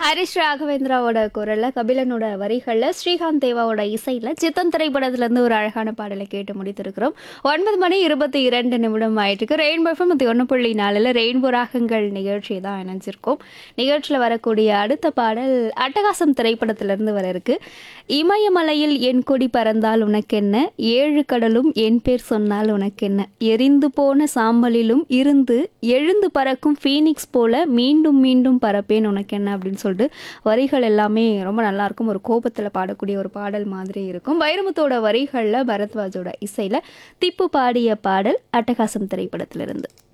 ஹரிஷ் ராகவேந்திராவோட குரல்ல, கபிலனோட வரிகள்ல, ஸ்ரீகாந்த் தேவாவோட இசையில, சித்தன் திரைப்படத்திலிருந்து ஒரு அழகான பாடலை கேட்டு முடித்திருக்கிறோம். 9:22 ஆயிட்டிருக்கு. ரெயின்போ எஃப்எம் 1.4ல ரெயின்போ ராகங்கள் நிகழ்ச்சி தான் இணைஞ்சிருக்கோம். நிகழ்ச்சியில் வரக்கூடிய அடுத்த பாடல் அட்டகாசம் திரைப்படத்திலிருந்து வர இருக்கு. இமயமலையில் என் கொடி பறந்தால் உனக்கென்ன, ஏழு கடலும் என் பேர் சொன்னால் உனக்கென்ன, எரிந்து போன சாம்பலிலும் இருந்து எழுந்து பறக்கும் ஃபீனிக்ஸ் போல மீண்டும் மீண்டும் பறப்பேன் உனக்கென்ன அப்படின்னு சொல்லிட்டு வரிகள் எல்லாமே ரொம்ப நல்லா இருக்கும். ஒரு கோபத்தில் பாடக்கூடிய ஒரு பாடல் மாதிரி இருக்கும். வைரமுத்தோட வரிகளில் பரத்வாஜோட இசையில் திப்பு பாடிய பாடல் அட்டகாசம் திரைப்படத்திலிருந்து.